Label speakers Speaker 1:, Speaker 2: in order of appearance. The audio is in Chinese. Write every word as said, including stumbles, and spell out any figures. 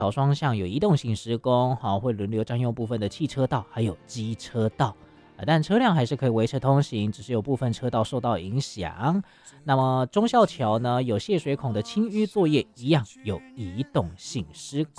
Speaker 1: 桥双向有移动性施工，好，会轮流占用部分的汽车道还有机车道，但车辆还是可以维持通行，只是有部分车道受到影响。那么忠孝桥呢，有泄水孔的清淤作业一样有移动性施工。